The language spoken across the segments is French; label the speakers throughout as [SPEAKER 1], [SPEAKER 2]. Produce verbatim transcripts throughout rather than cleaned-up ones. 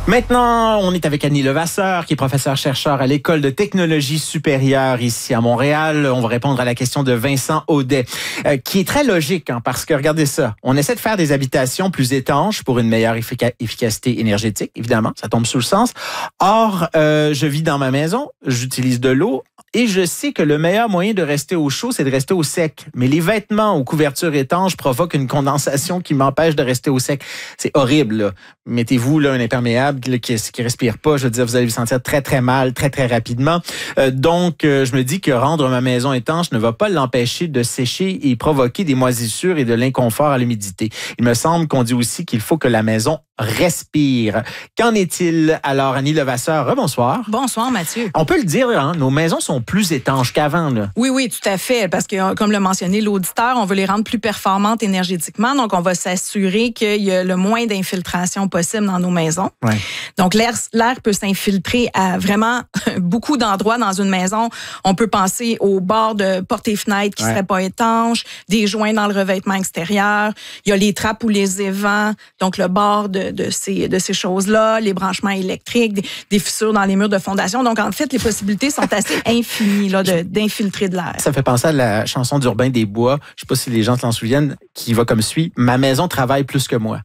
[SPEAKER 1] Maintenant, on est avec Annie Levasseur, qui est professeur-chercheur à l'École de technologie supérieure ici à Montréal. On va répondre à la question de Vincent Audet, euh, qui est très logique, hein, parce que regardez ça. On essaie de faire des habitations plus étanches pour une meilleure effic- efficacité énergétique, évidemment, ça tombe sous le sens. Or, euh, je vis dans ma maison, j'utilise de l'eau, et je sais que le meilleur moyen de rester au chaud, c'est de rester au sec. Mais les vêtements aux couvertures étanches provoquent une condensation qui m'empêche de rester au sec. C'est horrible, là. Mettez-vous là un imperméable là, qui, qui respire pas. Je veux dire, vous allez vous sentir très, très mal, très, très rapidement. Euh, donc, euh, je me dis que rendre ma maison étanche ne va pas l'empêcher de sécher et provoquer des moisissures et de l'inconfort à l'humidité. Il me semble qu'on dit aussi qu'il faut que la maison respire. Qu'en est-il? Alors, Annie Levasseur, rebonsoir.
[SPEAKER 2] Bonsoir, Mathieu.
[SPEAKER 1] On peut le dire, hein, nos maisons sont plus étanches qu'avant, là.
[SPEAKER 2] Oui, oui, tout à fait, parce que, comme l'a mentionné l'auditeur, on veut les rendre plus performantes énergétiquement, donc on va s'assurer qu'il y a le moins d'infiltration possible dans nos maisons.
[SPEAKER 1] Ouais.
[SPEAKER 2] Donc, l'air, l'air peut s'infiltrer à vraiment beaucoup d'endroits dans une maison. On peut penser aux bords de portes et fenêtres qui ne
[SPEAKER 1] ouais.
[SPEAKER 2] seraient pas étanches, des joints dans le revêtement extérieur, il y a les trappes ou les évents, donc le bord de, de ces, de ces choses-là, les branchements électriques, des, des fissures dans les murs de fondation. Donc, en fait, les possibilités sont assez infinies là, de, d'infiltrer de l'air.
[SPEAKER 1] Ça fait penser à la chanson d'Urbain des Bois, je sais pas si les gens s'en souviennent, qui va comme suit. Ma maison travaille plus que moi.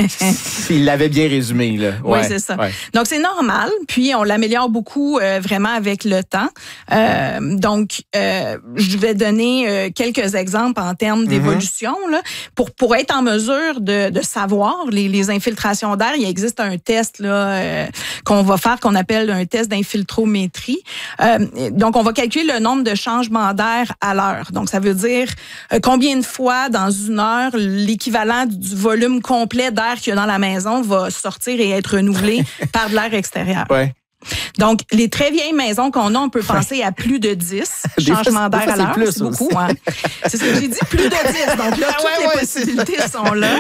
[SPEAKER 1] Il l'avait bien résumé, là. Ouais,
[SPEAKER 2] oui, c'est ça.
[SPEAKER 1] Ouais.
[SPEAKER 2] Donc, c'est normal. Puis, on l'améliore beaucoup euh, vraiment avec le temps. Euh, donc, euh, je vais donner euh, quelques exemples en termes d'évolution. Mm-hmm. Là, pour, pour être en mesure de, de savoir les, les infiltrations d'air, il existe un test là, euh, qu'on va faire, qu'on appelle un test d'infiltrométrie. Euh, donc, on va calculer le nombre de changements d'air à l'heure. Donc, ça veut dire euh, combien de fois dans une heure l'équivalent du volume complet d'air qu'il y a dans la maison va sortir et être renouvelé par de l'air extérieur.
[SPEAKER 1] Ouais.
[SPEAKER 2] Donc, les très vieilles maisons qu'on a, on peut penser à plus de dix changements d'air à l'heure.
[SPEAKER 1] C'est,
[SPEAKER 2] c'est beaucoup. Hein. C'est ce que j'ai dit, plus de dix. Donc là, toutes ouais, les ouais, possibilités c'est... sont là.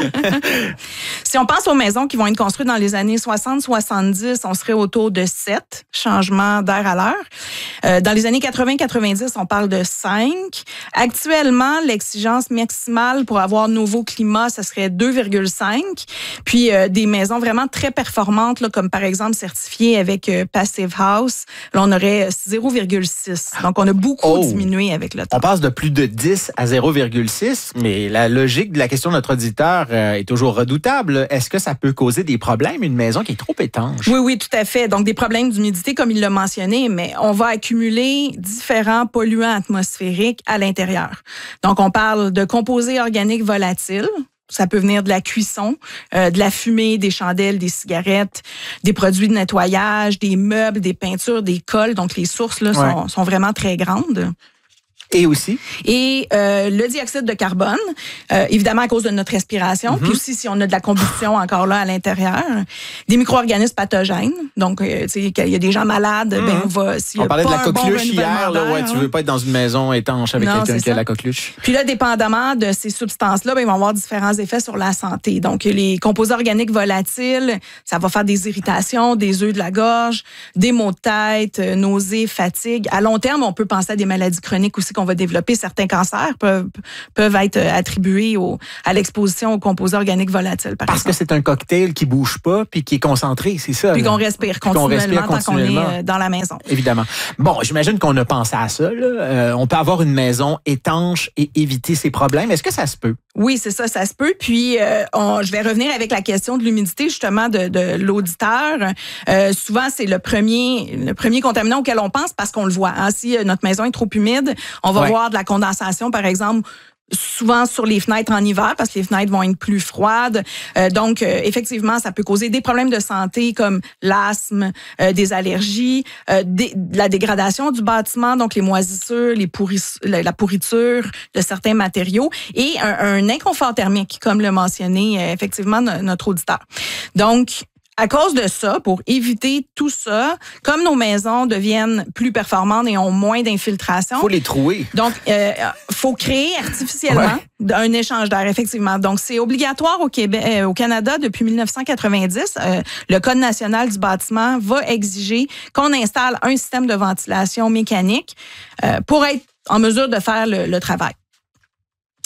[SPEAKER 2] Si on pense aux maisons qui vont être construites dans les années soixante soixante-dix, on serait autour de sept changements d'air à l'heure. Euh, dans les années quatre-vingts quatre-vingt-dix, on parle de cinq. Actuellement, l'exigence maximale pour avoir nouveau climat, ça serait deux virgule cinq. Puis, euh, des maisons vraiment très performantes, là, comme par exemple certifiées avec euh, Passive House, là, on aurait zéro virgule six. Donc, on a beaucoup oh. diminué avec le temps.
[SPEAKER 1] On passe de plus de dix à zéro virgule six, mais la logique de la question de notre auditeur euh, est toujours redoutable. Est-ce que ça peut causer des problèmes, une maison qui est trop étanche?
[SPEAKER 2] Oui, oui, tout à fait. Donc, des problèmes d'humidité, comme il l'a mentionné, mais on va accumuler différents polluants atmosphériques à l'intérieur. Donc, on parle de composés organiques volatiles. Ça peut venir de la cuisson, euh, de la fumée, des chandelles, des cigarettes, des produits de nettoyage, des meubles, des peintures, des colles. Donc, les sources là, sont, ouais. sont vraiment très grandes.
[SPEAKER 1] Et aussi?
[SPEAKER 2] Et euh, le dioxyde de carbone, euh, évidemment à cause de notre respiration, mm-hmm. puis aussi si on a de la combustion encore là à l'intérieur, des micro-organismes pathogènes. Donc, euh, tu sais, il y a des gens malades, mm-hmm. ben on va... S'il
[SPEAKER 1] on parlait de la coqueluche
[SPEAKER 2] bon
[SPEAKER 1] hier, là, ouais, tu veux pas être dans une maison étanche avec non, quelqu'un qui a la coqueluche.
[SPEAKER 2] Puis là, dépendamment de ces substances-là, ben, ils vont avoir différents effets sur la santé. Donc, les composés organiques volatiles, ça va faire des irritations, des œufs de la gorge, des maux de tête, nausées, fatigue. À long terme, on peut penser à des maladies chroniques aussi qu'on va développer. Certains cancers peuvent, peuvent être attribués au, à l'exposition aux composés organiques volatiles, par
[SPEAKER 1] Parce
[SPEAKER 2] exemple.
[SPEAKER 1] que c'est un cocktail qui bouge pas puis qui est concentré, c'est ça.
[SPEAKER 2] Puis
[SPEAKER 1] là.
[SPEAKER 2] qu'on respire continuellement, qu'on respire continuellement tant qu'on est dans la maison.
[SPEAKER 1] Évidemment. Bon, j'imagine qu'on a pensé à ça. Là. Euh, on peut avoir une maison étanche et éviter ces problèmes. Est-ce que ça se peut?
[SPEAKER 2] Oui, c'est ça, ça se peut. Puis, euh, on, je vais revenir avec la question de l'humidité, justement, de, de l'auditeur. Euh, souvent, c'est le premier, le premier contaminant auquel on pense parce qu'on le voit. Hein. Si notre maison est trop humide, on va ouais. voir de la condensation, par exemple, souvent sur les fenêtres en hiver parce que les fenêtres vont être plus froides. Euh, donc, euh, effectivement, ça peut causer des problèmes de santé comme l'asthme, euh, des allergies, euh, des, la dégradation du bâtiment, donc les moisissures, les pourris, la, la pourriture de certains matériaux et un, un inconfort thermique, comme le mentionnait euh, effectivement notre auditeur. Donc, à cause de ça, pour éviter tout ça, comme nos maisons deviennent plus performantes et ont moins d'infiltration...
[SPEAKER 1] Il faut les trouer.
[SPEAKER 2] Donc, il euh, faut créer artificiellement ouais. un échange d'air, effectivement. Donc, c'est obligatoire au Québec, euh, au Canada depuis dix-neuf cent quatre-vingt-dix. Euh, le Code national du bâtiment va exiger qu'on installe un système de ventilation mécanique euh, pour être en mesure de faire le, le travail.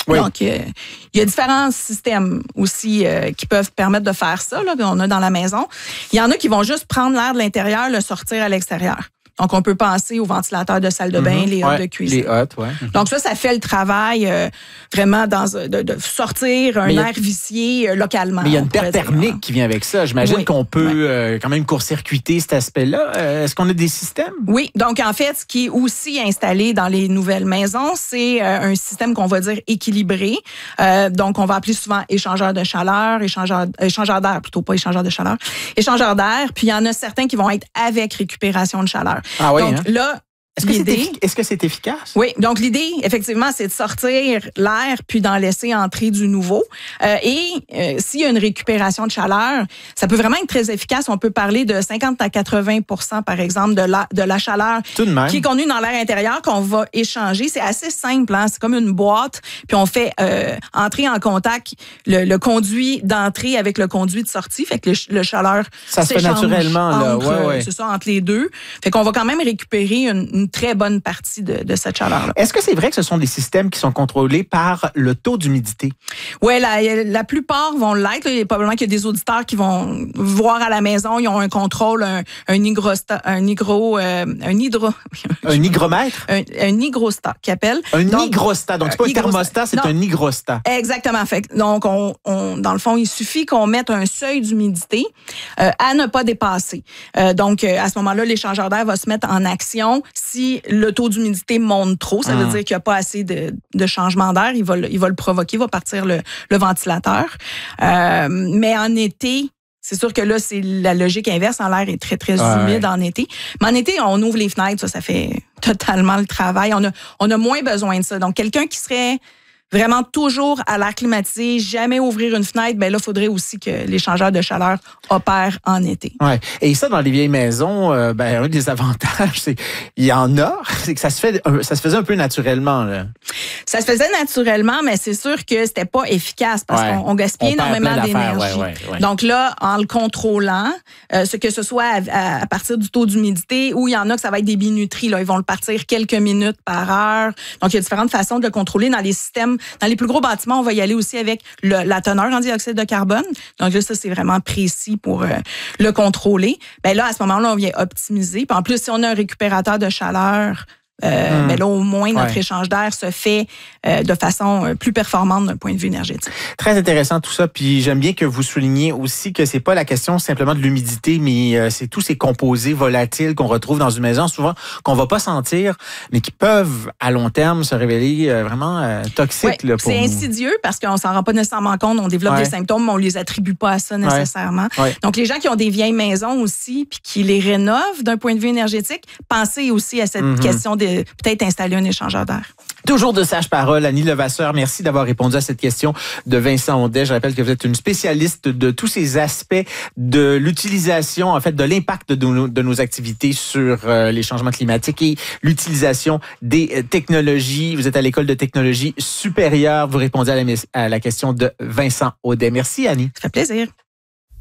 [SPEAKER 1] Oui.
[SPEAKER 2] Donc, euh, il y a différents systèmes aussi euh, qui peuvent permettre de faire ça, là, qu'on a dans la maison. Il y en a qui vont juste prendre l'air de l'intérieur, le sortir à l'extérieur. Donc, on peut penser aux ventilateurs de salle de bain, mm-hmm. les hottes
[SPEAKER 1] ouais,
[SPEAKER 2] de cuisine.
[SPEAKER 1] Les hottes, ouais. Mm-hmm.
[SPEAKER 2] Donc, ça, ça fait le travail euh, vraiment dans, de, de sortir un air a, vicié euh, localement.
[SPEAKER 1] Mais il y a une perte thermique dire. qui vient avec ça. J'imagine oui, qu'on peut ouais. euh, quand même court-circuiter cet aspect-là. Euh, est-ce qu'on a des systèmes?
[SPEAKER 2] Oui. Donc, en fait, ce qui est aussi installé dans les nouvelles maisons, c'est euh, un système qu'on va dire équilibré. Euh, donc, on va appeler souvent échangeur de chaleur, échangeur, échangeur d'air, plutôt pas échangeur de chaleur, échangeur d'air. Puis, il y en a certains qui vont être avec récupération de chaleur.
[SPEAKER 1] Ah oui,
[SPEAKER 2] donc
[SPEAKER 1] hein?
[SPEAKER 2] là,
[SPEAKER 1] est-ce que, c'est effic- est-ce que c'est efficace?
[SPEAKER 2] Oui. Donc, l'idée, effectivement, c'est de sortir l'air puis d'en laisser entrer du nouveau. Euh, et euh, s'il y a une récupération de chaleur, ça peut vraiment être très efficace. On peut parler de cinquante à quatre-vingts pour cent, par exemple, de la, de la chaleur
[SPEAKER 1] Tout de même.
[SPEAKER 2] qui est contenue dans l'air intérieur qu'on va échanger. C'est assez simple. Hein? C'est comme une boîte. Puis, on fait euh, entrer en contact le, le conduit d'entrée avec le conduit de sortie. Fait que le, le chaleur
[SPEAKER 1] ça se fait naturellement. Là.
[SPEAKER 2] Entre,
[SPEAKER 1] ouais, ouais.
[SPEAKER 2] C'est ça, entre les deux. Fait qu'on va quand même récupérer une, une très bonne partie de, de cette chaleur-là.
[SPEAKER 1] Est-ce que c'est vrai que ce sont des systèmes qui sont contrôlés par le taux d'humidité?
[SPEAKER 2] Oui, la, la plupart vont l'être. Il y a probablement qu'il y a des auditeurs qui vont voir à la maison, ils ont un contrôle, un, un hygrostat, un hygro, euh, un hydro...
[SPEAKER 1] Un hygromètre?
[SPEAKER 2] Un, un hygrostat, qui appelle.
[SPEAKER 1] Un donc, hygrostat, donc c'est pas un thermostat, c'est non. un hygrostat.
[SPEAKER 2] Exactement. Fait, donc, on, on, dans le fond, il suffit qu'on mette un seuil d'humidité euh, à ne pas dépasser. Euh, donc, à ce moment-là, l'échangeur d'air va se mettre en action si le taux d'humidité monte trop. Ça veut mmh. dire qu'il n'y a pas assez de, de changement d'air. Il va, il va le provoquer, il va partir le, le ventilateur. Euh, mais en été, c'est sûr que là, c'est la logique inverse. L'air est très, très ouais. humide en été. Mais en été, on ouvre les fenêtres. Ça, ça fait totalement le travail. On a, on a moins besoin de ça. Donc, quelqu'un qui serait vraiment toujours à l'air climatisé, jamais ouvrir une fenêtre, ben là, il faudrait aussi que l'échangeur de chaleur opère en été.
[SPEAKER 1] Ouais. Et ça, dans les vieilles maisons, euh, ben, un des avantages, c'est il y en a, c'est que ça se fait, ça se faisait un peu naturellement, là.
[SPEAKER 2] Ça se faisait naturellement, mais c'est sûr que c'était pas efficace parce ouais. qu'on on gaspillait on énormément d'énergie.
[SPEAKER 1] Ouais, ouais, ouais.
[SPEAKER 2] Donc là, en le contrôlant, euh, ce que ce soit à, à, à partir du taux d'humidité, ou il y en a que ça va être des binutries, là, ils vont le partir quelques minutes par heure. Donc il y a différentes façons de le contrôler dans les systèmes. Dans les plus gros bâtiments, on va y aller aussi avec le, la teneur en dioxyde de carbone. Donc là, ça, c'est vraiment précis pour euh, le contrôler. Ben là, à ce moment-là, on vient optimiser. Puis en plus, si on a un récupérateur de chaleur, Euh, mmh. ben là, au moins, notre ouais. échange d'air se fait euh, de façon euh, plus performante d'un point de vue énergétique.
[SPEAKER 1] Très intéressant tout ça. Puis j'aime bien que vous souligniez aussi que c'est pas la question simplement de l'humidité, mais euh, c'est tous ces composés volatiles qu'on retrouve dans une maison, souvent qu'on va pas sentir, mais qui peuvent à long terme se révéler euh, vraiment euh, toxiques.
[SPEAKER 2] Ouais,
[SPEAKER 1] là, pour
[SPEAKER 2] c'est
[SPEAKER 1] nous.
[SPEAKER 2] insidieux parce qu'on s'en rend pas nécessairement compte. On développe ouais. des symptômes, mais on les attribue pas à ça nécessairement. Ouais. Ouais. Donc les gens qui ont des vieilles maisons aussi, puis qui les rénovent d'un point de vue énergétique, pensez aussi à cette mmh. question de peut-être installer un échangeur d'air.
[SPEAKER 1] Toujours de sages paroles, Annie Levasseur. Merci d'avoir répondu à cette question de Vincent Audet. Je rappelle que vous êtes une spécialiste de tous ces aspects de l'utilisation, en fait, de l'impact de nos, de nos activités sur euh, les changements climatiques et l'utilisation des euh, technologies. Vous êtes à l'École de technologie supérieure. Vous répondez à la, à la question de Vincent Audet. Merci, Annie.
[SPEAKER 2] Ça fait plaisir.